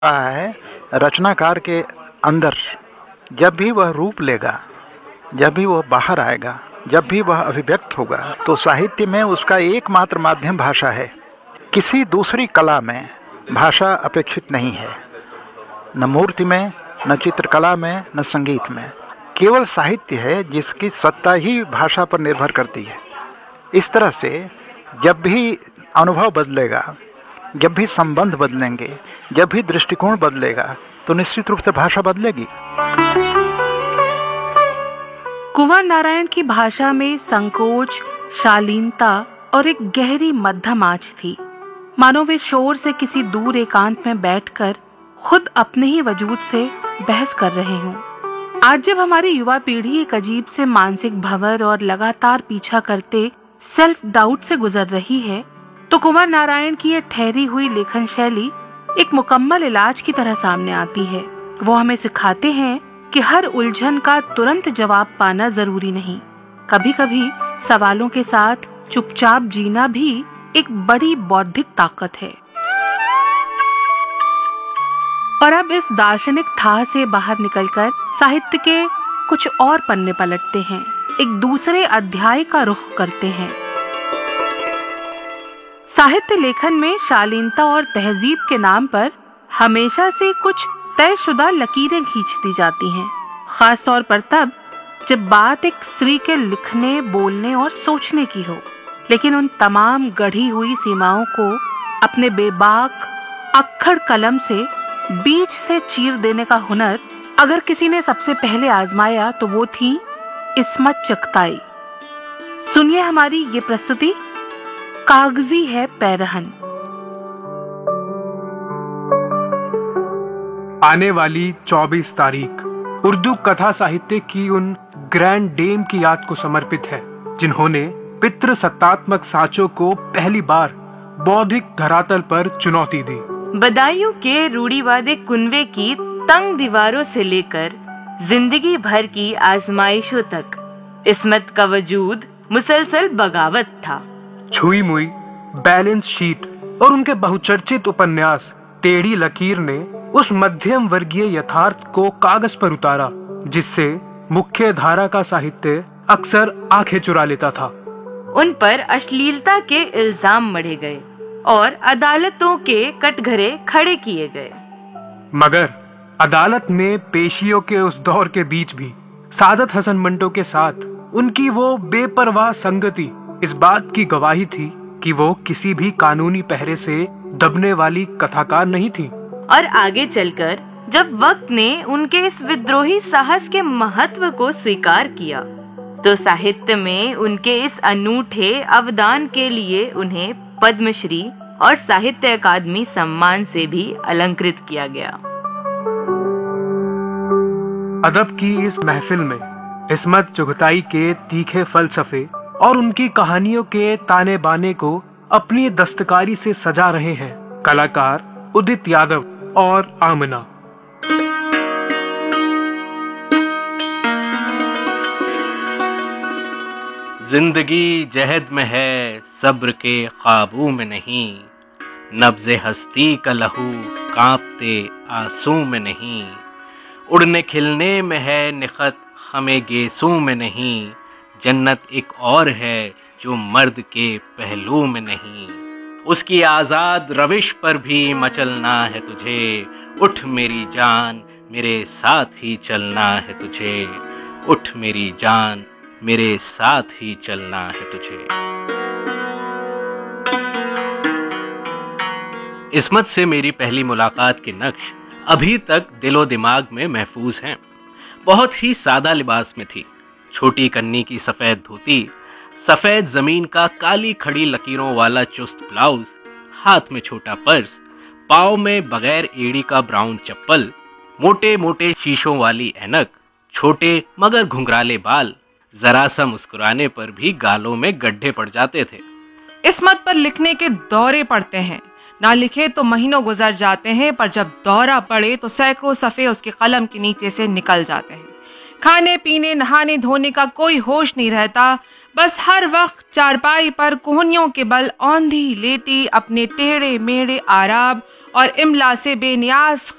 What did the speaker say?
है रचनाकार के अंदर जब भी वह रूप लेगा, जब भी वह बाहर आएगा, जब भी वह अभिव्यक्त होगा, तो साहित्य में उसका एकमात्र माध्यम भाषा है। किसी दूसरी कला में भाषा अपेक्षित नहीं है, न मूर्ति में, न चित्रकला में, न संगीत में। केवल साहित्य है जिसकी सत्ता ही भाषा पर निर्भर करती है। इस तरह से जब भी अनुभव बदलेगा, जब भी संबंध बदलेंगे, जब भी दृष्टिकोण बदलेगा, तो निश्चित रूप से भाषा बदलेगी। कुंवर नारायण की भाषा में संकोच, शालीनता और एक गहरी मध्यम आंच थी, मानो वे शोर से किसी दूर एकांत में बैठकर खुद अपने ही वजूद से बहस कर रहे हों। आज जब हमारी युवा पीढ़ी एक अजीब से मानसिक भंवर और लगातार पीछा करते सेल्फ डाउट से गुजर रही है, तो कुंवर नारायण की ये ठहरी हुई लेखन शैली एक मुकम्मल इलाज की तरह सामने आती है। वो हमें सिखाते हैं कि हर उलझन का तुरंत जवाब पाना जरूरी नहीं। कभी कभी सवालों के साथ चुपचाप जीना भी एक बड़ी बौद्धिक ताकत है। और अब इस दार्शनिक थाह से बाहर निकलकर साहित्य के कुछ और पन्ने पलटते हैं, एक दूसरे अध्याय का रुख करते हैं। साहित्य लेखन में शालीनता और तहजीब के नाम पर हमेशा से कुछ तयशुदा लकीरें खींचती जाती हैं, खास तौर पर तब जब बात एक स्त्री के लिखने, बोलने और सोचने की हो। लेकिन उन तमाम गढ़ी हुई सीमाओं को अपने बेबाक अक्खड़ कलम से बीच से चीर देने का हुनर अगर किसी ने सबसे पहले आजमाया तो वो थी इस्मत चगताई। सुनिए हमारी ये प्रस्तुति, कागजी है पैरहन। आने वाली 24 तारीख उर्दू कथा साहित्य की उन ग्रैंड डेम की याद को समर्पित है जिन्होंने पितृ सत्तात्मक साँचों को पहली बार बौद्धिक धरातल पर चुनौती दी। बदायूं के रूढ़िवादी कुनवे की तंग दीवारों से लेकर जिंदगी भर की आजमाइशों तक इस्मत का वजूद मुसलसल बगावत था। छुई मुई, बैलेंस शीट और उनके बहुचर्चित उपन्यास टेढ़ी लकीर ने उस मध्यम वर्गीय यथार्थ को कागज पर उतारा जिससे मुख्य धारा का साहित्य अक्सर आंखें चुरा लेता था। उन पर अश्लीलता के इल्जाम मढ़े गए और अदालतों के कटघरे खड़े किए गए। मगर अदालत में पेशियों के उस दौर के बीच भी सादत हसन मंटो के साथ उनकी वो बेपरवाह संगति इस बात की गवाही थी कि वो किसी भी कानूनी पहरे से दबने वाली कथाकार नहीं थी। और आगे चलकर जब वक्त ने उनके इस विद्रोही साहस के महत्व को स्वीकार किया तो साहित्य में उनके इस अनूठे अवदान के लिए उन्हें पद्मश्री और साहित्य अकादमी सम्मान से भी अलंकृत किया गया। अदब की इस महफिल में इस्मत चुगताई के तीखे फलसफे और उनकी कहानियों के ताने बाने को अपनी दस्तकारी से सजा रहे हैं कलाकार उदित यादव और आमना। जिंदगी जहद में है, सब्र के काबू में नहीं, नब्ज़े हस्ती का लहू कांपते आंसू में नहीं, उड़ने खिलने में है निखत हमें गेसू में नहीं, जन्नत एक और है जो मर्द के पहलू में नहीं, उसकी आज़ाद रविश पर भी मचलना है तुझे, उठ मेरी जान मेरे साथ ही चलना है तुझे, उठ मेरी जान मेरे साथ ही चलना है तुझे। इस्मत से मेरी पहली मुलाकात के नक्श अभी तक दिलो दिमाग में महफूज हैं। बहुत ही सादा लिबास में थी, छोटी कन्नी की सफ़ेद धोती, सफ़ेद ज़मीन का काली खड़ी लकीरों वाला चुस्त ब्लाउज, हाथ में छोटा पर्स, पाँव में बगैर एड़ी का ब्राउन चप्पल, मोटे मोटे शीशों वाली ऐनक, छोटे मगर घुंघराले बाल, जरा सा मुस्कुराने पर भी गालों में गड्ढे पड़ जाते थे। इस्मत पर लिखने के दौरे पड़ते हैं, ना लिखे तो महीनों गुजर जाते हैं, पर जब दौरा पड़े तो सैकड़ों सफ़े उसके कलम के नीचे से निकल जाते हैं। खाने पीने नहाने धोने का कोई होश नहीं रहता, बस हर वक्त चारपाई पर कोहनियों के बल औंधी लेटी अपने टेढ़े मेढ़े आराब और इमला से बेनियाज